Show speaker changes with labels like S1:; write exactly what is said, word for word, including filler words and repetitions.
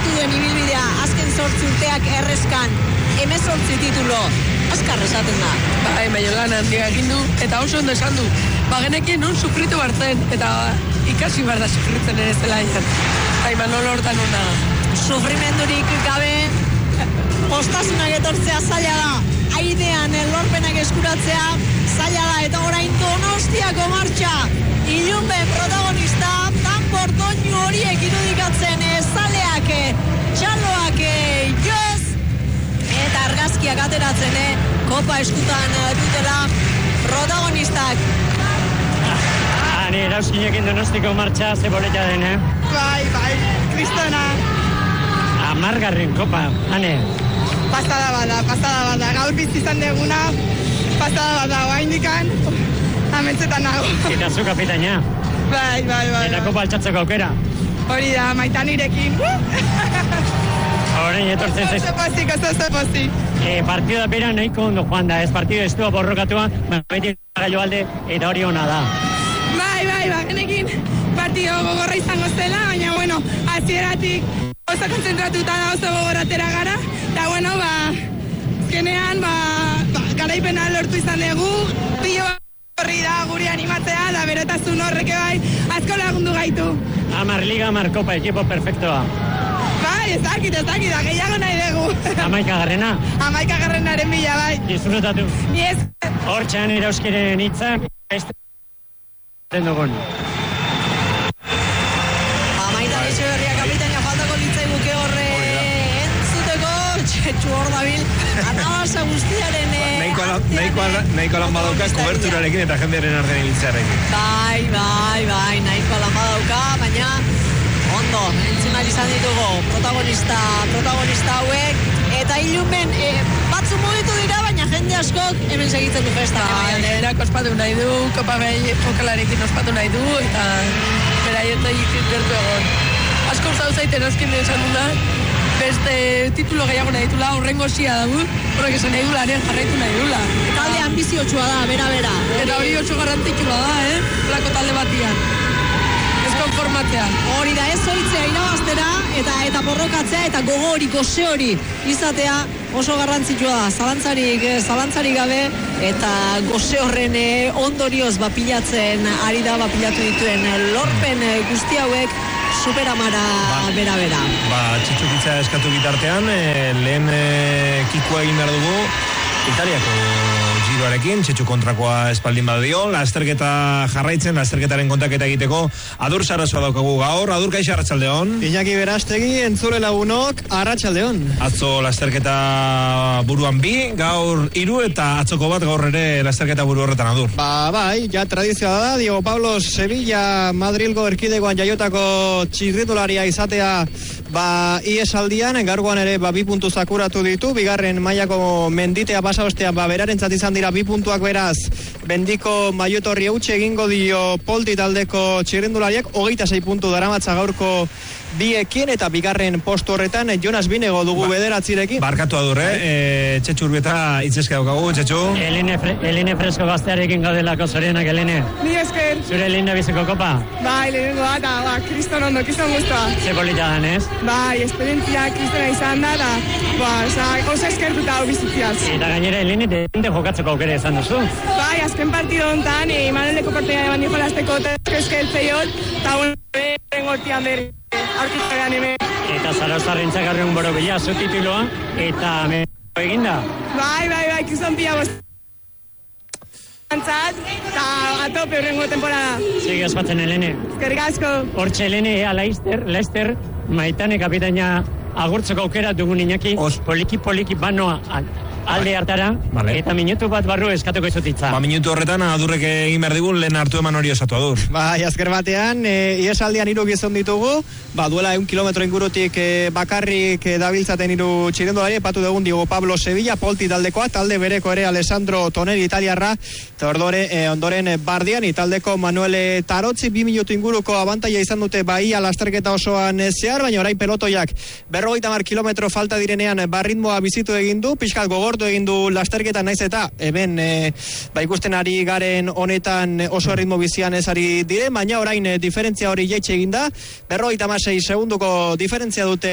S1: markatu duen ibilbidea azken zortzi urteak errezkan, hemezortzi titulo, azkar esaten da.
S2: Bai, baina lan handia egin du, eta oso ondo esan du. Ba, genekin nun sufritu bartzen, eta ikasi behar da sufritzen ere zela egin. Bai, Manolo hortan una.
S1: Sufrimendurik gabe, postasunak etortzea zaila da. Aidean lorpenak eskuratzea zaila da, eta orain Donostiako martxa. Ilunben protagonista, tanpor doinu horiek irudikatzen zaleak, txaloak joz, eta argazkiak ateratzen, kopa eskutan dutela protagonistak.
S3: Hani, erauskinekin Donostiko martxa ze boleta den, eh?
S4: Bai, bai, kristona.
S3: Amargarren kopa, hane.
S4: Pasada bada, pasada bada, gaur bizi izan deguna, pasada bada, guain dikan, amentzetan nago.
S3: Eta zu kapitaina.
S4: Bai, bai, bai.
S3: Eta kopa altxatzeko aukera.
S4: Hori da, Maitan irekin.
S3: Horein etortzen zaiz.
S4: Oso pozik, oso pozik.
S3: E, partida bera nahiko ondo joan da, ez partida estua borrokatua, beti gailu alde, eta hori ona da.
S4: Bai, bai, bai, genekin partido gogorra izango zela, baina, bueno, hasieratik oso konzentratuta da, oso gogoratera gara, eta, bueno, ba, azkenean, ba, ba, garaipena lortu izan dugu, pilo horri da guri animatzea, da berotasun horreke bai, asko lagundu gaitu.
S3: Amar liga, amar kopa, ekipo perfectoa.
S4: Bai, ez dakit, ez dakit, gehiago nahi dugu.
S3: Amaika garrena?
S4: Amaika garrenaren bila, bai.
S3: Disfrutatu.
S4: Ni ez.
S3: Hortxean irauskiren hitzak, ez dugun.
S1: Amaitan Etxeberria kapitaina faltako litzai buke horre entzuteko, txetxu hor dabil, anabasa guztiaren
S5: nahiko lan badauka koberturarekin eta jendearen artean ibiltzearekin.
S1: Bai, bai, bai, nahiko lan badauka, baina ondo, entzun ari izan ditugu protagonista, protagonista hauek, eta ilumen e, batzu mugitu dira, baina jende askok hemen segitzen du festa.
S2: Bai, erak ospatu nahi du, kopa behi jokalarekin ospatu nahi du, eta beraietek gertu egon. Asko zau zaiten askin esan duna, beste titulo gehiago nahi ditula, horrengo zia dago, horrek esan nahi dula, jarraitu nahi dula.
S1: Talde ambiziotsua da, bera, bera.
S2: Eta hori oso garrantzitsua da, eh? Lako talde batian. Ez konformatzea.
S1: Hori da, ez zoitzea irabaztera, eta eta borrokatzea, eta gogo hori, gose hori izatea oso garrantzitsua da. Zalantzarik, zalantzarik gabe, eta gose horren ondorioz bapilatzen ari da, bapilatu dituen lorpen guzti hauek, superamara bera-bera.
S5: Ba, txitxukitza eskatu bitartean, e, lehen e, kikua egin behar dugu, Italiako giroarekin, txetxu kontrakoa espaldin badio, lasterketa jarraitzen, lasterketaren kontaketa egiteko, Adur Sarasua daukagu gaur. Adur, kaixo, arratsaldeon.
S6: Iñaki Berastegi, entzule lagunok, arratsaldeon.
S5: Atzo lasterketa buruan bi, gaur hiru eta atzoko bat gaur ere lasterketa buru horretan, Adur.
S6: Ba, bai, ja tradizioa da, Diego Pablo Sevilla, Madrilgo erkidegoan jaiotako txirritularia izatea, ba, iesaldian, gaurkoan ere, ba, bi puntu zakuratu ditu, bigarren mailako menditea pasa ostea, ba, berarentzat izan dira bi puntuak beraz, bendiko maiotorri eutxe egingo dio Polti taldeko txirrindulariak, hogeita sei puntu daramatza gaurko biekin, eta bigarren postu horretan Jonas Binego dugu ba, bederatzirekin.
S5: Barkatu Adur, eh? E, Txetxu Urbieta itzeska daukagu, Txetxu.
S3: Elene, fre, Elene Fresko gaztearekin gaudelako zorionak, Elene.
S4: Ni esker.
S3: Zure linda biziko kopa?
S4: Bai, lehenengo da, eta ba, kriston ondo, kriston guztua.
S3: Ze polita dan, ez?
S4: Bai, esperientzia kristona izan da, da, ba, oza, oso eskertuta hau bizitziaz.
S3: Eta gainera, Elene, dente jokatzeko aukera izan duzu?
S4: Bai, azken partido hontan, e, Imanoleko partida eman dijo lasteko, eta eskertzeiot, eta bueno, bengortian berri.
S3: Eta Zarozarrentzak garriun boro bila, zu tituloa, eta me eginda?
S4: Bai, bai, bai, kizon pia bost. Antzat, eta atope horrengo temporada.
S3: Sigue ospatzen, Elene.
S4: Eskerrik asko.
S3: Hortxe, Elene, ea Laister, Laister, Maitane kapitaina agurtzeko aukera dugun Iñaki, poliki-poliki banoa alde hartara, vale. Eta minutu bat barru eskatuko izutitza.
S5: Ba, minutu horretan Adurrek egin behar digun, lehen hartu eman hori osatu, Adur.
S6: Ba, azker batean, e, iesaldian hiru gizon ditugu, ba, duela eun kilometro ingurutik e, bakarrik e, dabiltzaten hiru txirrindulari, epatu dugun Diego Pablo Sevilla, Polti taldekoa, talde bereko ere Alessandro Toneri italiarra, eta ordore, e, ondoren Bardiani, taldeko Manuel Tarotzi, bi minutu inguruko abantaia izan dute baia lasterketa osoan zehar, baina orain pelotoiak berrogeita hamar kilometro falta direnean barritmoa bizitu egin du, pixkat gogor egin du lasterketa naiz eta hemen e, ba ikusten ari garen honetan oso ritmo bizian ez ari dire, baina orain e, diferentzia hori jaitsi egin da, berrogeita hamasei segunduko diferentzia dute